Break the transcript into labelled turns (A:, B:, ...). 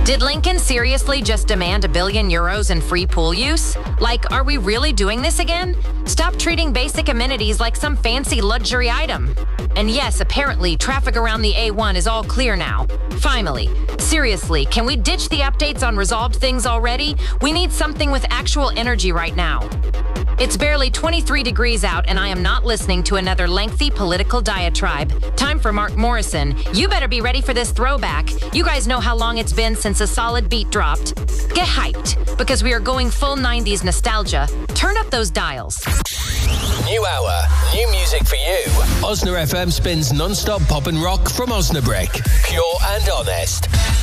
A: Did Lincoln seriously just demand €1 billion in free pool use? Like, are we really doing this again? Stop treating basic amenities like some fancy luxury item. And yes, apparently, traffic around the A1 is all clear now. Finally. Seriously, can we ditch the updates on resolved things already? We need something with actual energy right now. It's barely 23 degrees out, and I am not listening to another lengthy political diatribe. Time for Mark Morrison. You better be ready for this throwback. You guys know how long it's been since a solid beat dropped. Get hyped, because we are going full 90s nostalgia. Turn up those dials.
B: New hour, new music for you. Osna FM spins non-stop pop and rock from Osnabrück. Pure and honest.